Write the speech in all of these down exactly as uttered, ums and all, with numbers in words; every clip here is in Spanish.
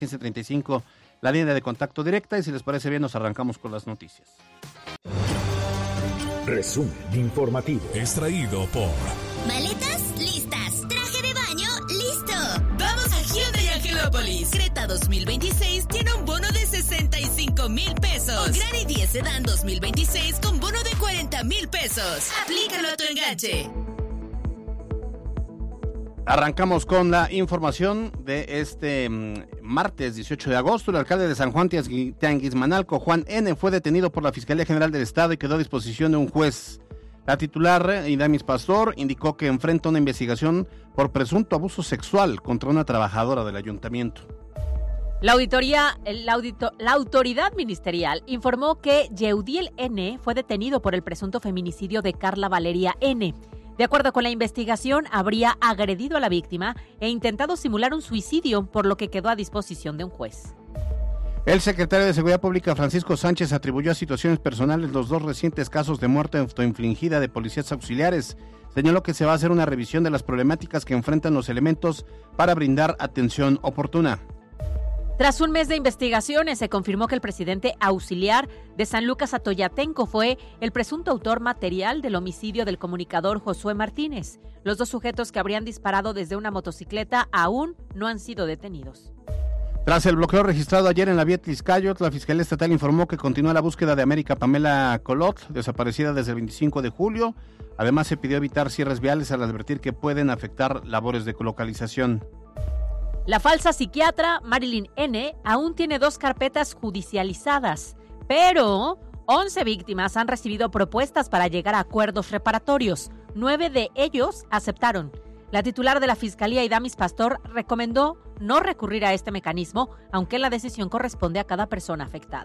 quince treinta y cinco, la línea de contacto directa, y si les parece bien nos arrancamos con las noticias. Resumen informativo. Extraído por... Maletas listas. Traje de baño listo. Vamos a Hyundai Angelópolis. Creta dos mil veintiséis tiene un bono de sesenta y cinco mil pesos. O Granny diez Sedan dos mil veintiséis con bono de cuarenta mil pesos. Aplícalo a tu enganche. Arrancamos con la información de este um, martes dieciocho de agosto. El alcalde de San Juan Tianguismanalco, Juan N., fue detenido por la Fiscalía General del Estado y quedó a disposición de un juez. La titular, Idamis Pastor, indicó que enfrenta una investigación por presunto abuso sexual contra una trabajadora del ayuntamiento. La auditoría, la, audito, la autoridad ministerial informó que Yeudiel N. fue detenido por el presunto feminicidio de Carla Valeria N. De acuerdo con la investigación, habría agredido a la víctima e intentado simular un suicidio, por lo que quedó a disposición de un juez. El secretario de Seguridad Pública, Francisco Sánchez, atribuyó a situaciones personales los dos recientes casos de muerte autoinfligida de policías auxiliares. Señaló que se va a hacer una revisión de las problemáticas que enfrentan los elementos para brindar atención oportuna. Tras un mes de investigaciones, se confirmó que el presidente auxiliar de San Lucas Atoyatenco fue el presunto autor material del homicidio del comunicador Josué Martínez. Los dos sujetos que habrían disparado desde una motocicleta aún no han sido detenidos. Tras el bloqueo registrado ayer en la vía Tliscayot, la Fiscalía Estatal informó que continúa la búsqueda de América Pamela Colot, desaparecida desde el veinticinco de julio. Además, se pidió evitar cierres viales al advertir que pueden afectar labores de localización. La falsa psiquiatra Marilyn N. aún tiene dos carpetas judicializadas, pero once víctimas han recibido propuestas para llegar a acuerdos reparatorios. Nueve de ellos aceptaron. La titular de la Fiscalía, Idamis Pastor, recomendó no recurrir a este mecanismo, aunque la decisión corresponde a cada persona afectada.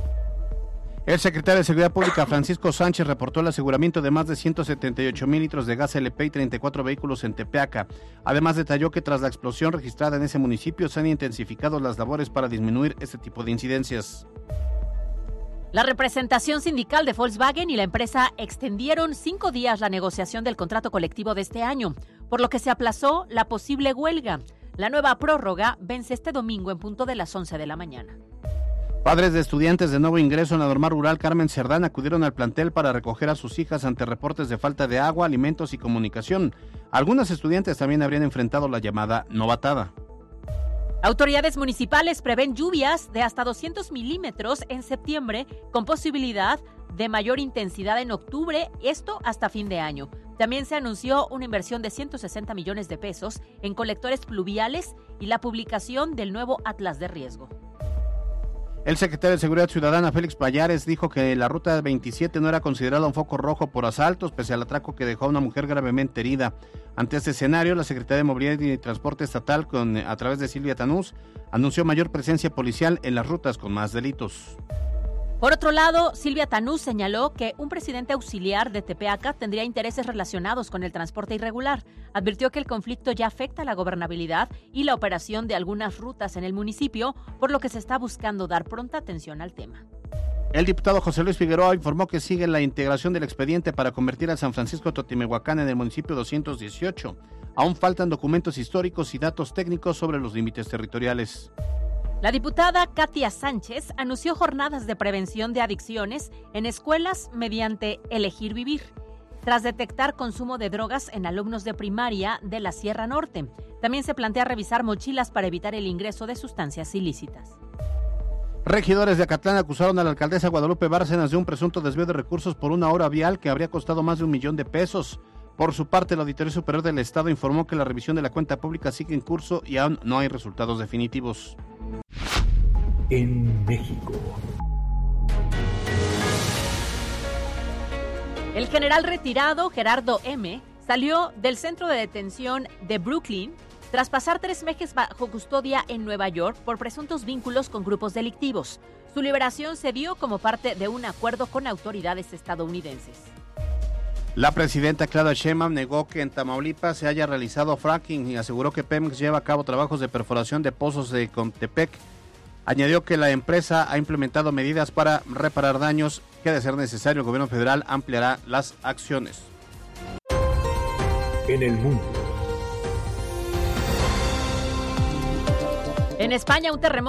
El secretario de Seguridad Pública, Francisco Sánchez, reportó el aseguramiento de más de ciento setenta y ocho mil litros de gas L P y treinta y cuatro vehículos en Tepeaca. Además, detalló que tras la explosión registrada en ese municipio se han intensificado las labores para disminuir este tipo de incidencias. La representación sindical de Volkswagen y la empresa extendieron cinco días la negociación del contrato colectivo de este año, por lo que se aplazó la posible huelga. La nueva prórroga vence este domingo en punto de las once de la mañana. Padres de estudiantes de nuevo ingreso en la normal rural Carmen Cerdán acudieron al plantel para recoger a sus hijas ante reportes de falta de agua, alimentos y comunicación. Algunas estudiantes también habrían enfrentado la llamada novatada. Autoridades municipales prevén lluvias de hasta doscientos milímetros en septiembre, con posibilidad de mayor intensidad en octubre, esto hasta fin de año. También se anunció una inversión de ciento sesenta millones de pesos en colectores pluviales y la publicación del nuevo Atlas de Riesgo. El secretario de Seguridad Ciudadana, Félix Payares, dijo que la ruta veintisiete no era considerada un foco rojo por asaltos, pese al atraco que dejó a una mujer gravemente herida. Ante este escenario, la Secretaría de Movilidad y Transporte Estatal, con, a través de Silvia Tanús, anunció mayor presencia policial en las rutas con más delitos. Por otro lado, Silvia Tanús señaló que un presidente auxiliar de Tepeaca tendría intereses relacionados con el transporte irregular. Advirtió que el conflicto ya afecta la gobernabilidad y la operación de algunas rutas en el municipio, por lo que se está buscando dar pronta atención al tema. El diputado José Luis Figueroa informó que sigue la integración del expediente para convertir a San Francisco Totimehuacán en el municipio doscientos dieciocho. Aún faltan documentos históricos y datos técnicos sobre los límites territoriales. La diputada Katia Sánchez anunció jornadas de prevención de adicciones en escuelas mediante Elegir Vivir, tras detectar consumo de drogas en alumnos de primaria de la Sierra Norte. También se plantea revisar mochilas para evitar el ingreso de sustancias ilícitas. Regidores de Acatlán acusaron a la alcaldesa Guadalupe Bárcenas de un presunto desvío de recursos por una hora vial que habría costado más de un millón de pesos. Por su parte, la Auditoría Superior del Estado informó que la revisión de la cuenta pública sigue en curso y aún no hay resultados definitivos. En México. El general retirado Gerardo M. salió del centro de detención de Brooklyn tras pasar tres meses bajo custodia en Nueva York por presuntos vínculos con grupos delictivos. Su liberación se dio como parte de un acuerdo con autoridades estadounidenses. La presidenta Claudia Sheinbaum negó que en Tamaulipas se haya realizado fracking y aseguró que Pemex lleva a cabo trabajos de perforación de pozos de Contepec. Añadió que la empresa ha implementado medidas para reparar daños que, de ser necesario, el gobierno federal ampliará las acciones. En el mundo. En España, un terremoto